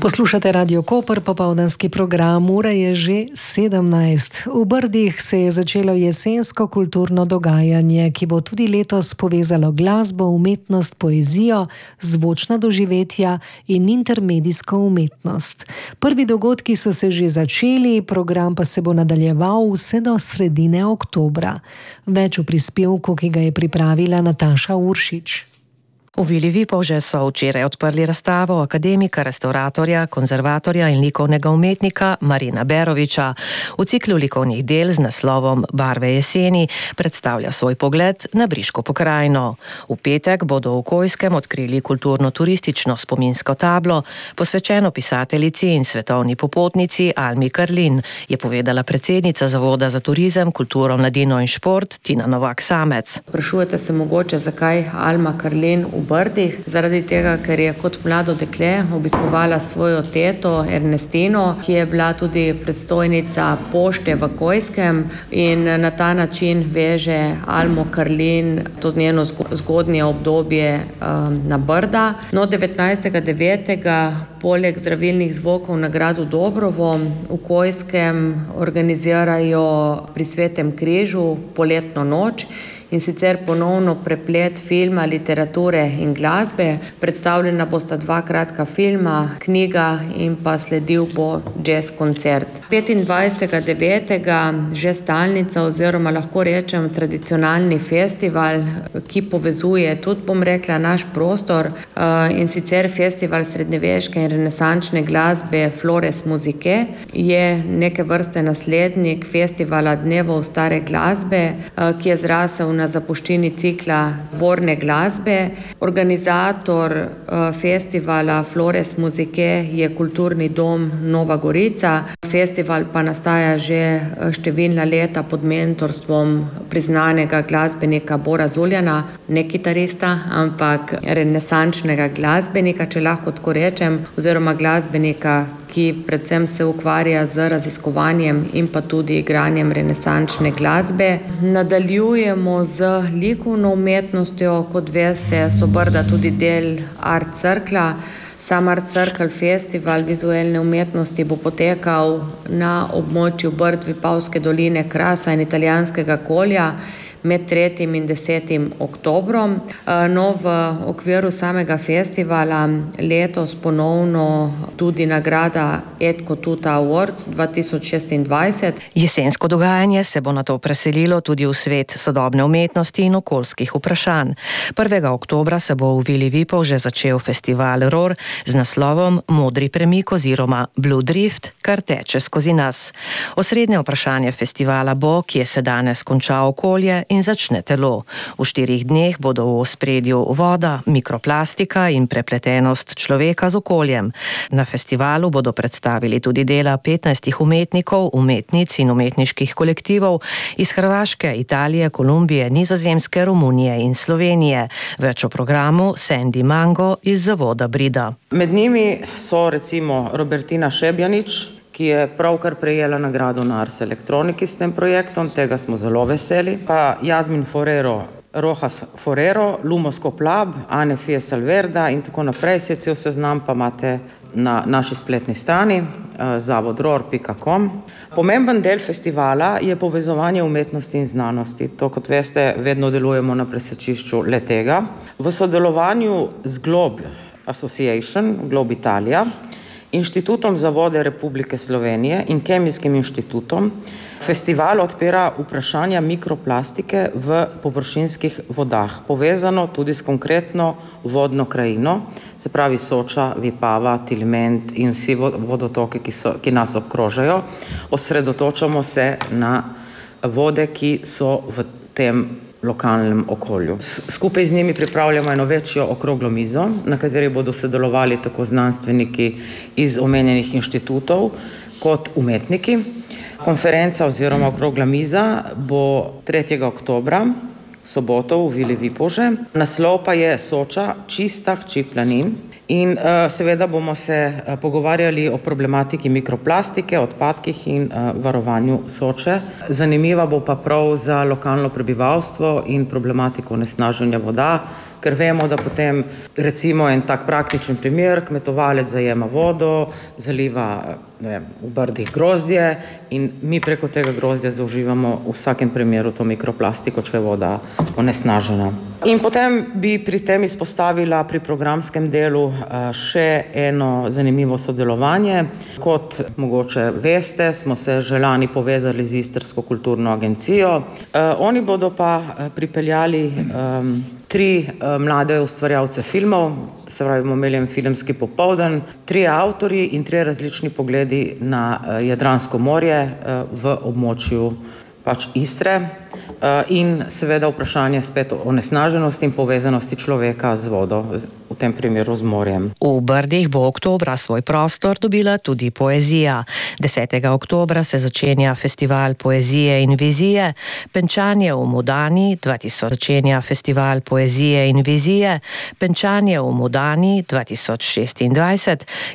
Poslušate Radio Koper, popoldanski program, ura je že 17. V Brdih se je začelo jesensko kulturno dogajanje, ki bo tudi letos povezalo glasbo, umetnost, poezijo, zvočna doživetja in intermedijsko umetnost. Prvi dogodki so se že začeli, program pa se bo nadaljeval vse do sredine oktobra. Več v prispevku, ki ga je pripravila Nataša Uršič. V Vili Vipavže so včeraj odprli razstavo akademika, restauratorja, konzervatorja in likovnega umetnika Marina Beroviča. V ciklu likovnih del z naslovom Barve jeseni predstavlja svoj pogled na Briško pokrajino. V petek bodo v Kojskem odkrili kulturno-turistično spominsko tablo, posvečeno pisateljici in svetovni popotnici Almi Karlin, je povedala predsednica Zavoda za turizem, kulturo, mladino in šport Tina Novak Samec. Sprašujete se mogoče, zakaj Alma Karlin v Brdih? Zaradi tega, ker je kot mlado dekle obiskovala svojo teto Ernestino, ki je bila tudi predstojnica pošte v Kojskem, in na ta način veže Almo Karlin tudi njeno zgodnje obdobje na Brda. No, 19.9. poleg zdravilnih zvokov na gradu Dobrovo v Kojskem organizirajo pri Svetem križu poletno noč, in sicer ponovno preplet filma, literature in glasbe. Predstavljena bosta 2 kratka filma, knjiga in pa sledil bo jazz koncert. 25.9. že stalnica oziroma lahko rečem tradicionalni festival, ki povezuje tudi, bom rekla, naš prostor, in sicer festival srednjeveške in renesančne glasbe Flores Musique, je neke vrste naslednik festivala Dnevov stare glasbe, ki je zrasel na zapuščini cikla dvorne glasbe. Organizator festivala Flores Musique je kulturni dom Nova Gorica. Festival pa nastaja že številna leta pod mentorstvom priznanega glasbenika Bora Zuljana, ne kitarista, ampak renesančnega glasbenika, če lahko tako rečem, oziroma glasbenika, ki predvsem se ukvarja z raziskovanjem in pa tudi igranjem renesančne glasbe. Nadaljujemo z likovno umetnostjo, kot veste, so Brda tudi del Art Circla. Sam Art Circle festival vizualne umetnosti bo potekal na območju Brd, Vipavske doline, Krasa in Italijanskega Kolja med 3. in 10. oktobrom. No, v okviru samega festivala letos ponovno tudi nagrada Edko Tuta Award 2026. Jesensko dogajanje se bo nato preselilo tudi v svet sodobne umetnosti in okoljskih vprašanj. 1. oktobra se bo v Vili Vipavže začel festival ROR z naslovom Modri premik oziroma Blue Drift, kar teče skozi nas. Osrednje vprašanje festivala bo, kje se danes konča okolje in začne telo. V 4 dneh bodo v ospredju voda, mikroplastika in prepletenost človeka z okoljem. Na festivalu bodo predstavili tudi dela 15 umetnikov, umetnic in umetniških kolektivov iz Hrvaške, Italije, Kolumbije, Nizozemske, Romunije in Slovenije. Več o programu Sandy Mango iz Zavoda Brida. Med njimi so recimo Robertina Šebjanič, ki je pravkar prejela nagrado na Ars Electronici s tem projektom, tega smo zelo veseli, pa Jasmin Forero, Rojas Forero, Lumos Coplab, Ane Fies Alverda in tako naprej. Cel seznam pa imate na naši spletni strani zavodror.com. Pomemben del festivala je povezovanje umetnosti in znanosti. To, kot veste, vedno delujemo na presečišču le-tega. V sodelovanju z Globe Association, Globe Italija, Inštitutom za vode Republike Slovenije in Kemijskim inštitutom festival odpira vprašanja mikroplastike v površinskih vodah, povezano tudi s konkretno vodno krajino, se pravi Soča, Vipava, Tilment in vsi vodotoki, ki nas obkrožajo. Osredotočamo se na vode, ki so v tem lokalnem okolju. Skupaj z njimi pripravljamo eno večjo okroglo mizo, na kateri bodo sodelovali tako znanstveniki iz omenjenih inštitutov kot umetniki. Konferenca oziroma okrogla miza bo 3. oktobra, soboto v Vili Vipavže. Naslov pa je Soča, čista hči planin. In seveda bomo se pogovarjali o problematiki mikroplastike, odpadkih in varovanju Soče. Zanimiva bo pa prav za lokalno prebivalstvo in problematiko onesnaženja voda, ker vemo, da potem recimo en tak praktičen primer, kmetovalec zajema vodo, zaliva v Brdih grozdje in mi preko tega grozdja zauživamo v vsakem primeru to mikroplastiko, če je voda onesnažena. In potem bi pri tem izpostavila pri programskem delu še eno zanimivo sodelovanje. Kot mogoče veste, smo se že lani povezali z Istrsko kulturno agencijo. Oni bodo pa pripeljali 3 mlade ustvarjalce filmov, se pravi, bomo imeli en filmski popoldan, 3 avtorji in 3 različni pogledi na Jadransko morje v območju Istre in seveda vprašanje spet o onesnaženosti in povezanosti človeka z vodo, v tem primeru z morjem. V Brdih bo oktobra svoj prostor dobila tudi poezija. 10. oktobra se začenja festival poezije in vizije, Penčanje v Modani 2000 začenja festival poezije in vizije, Penčanje v Modani 2026,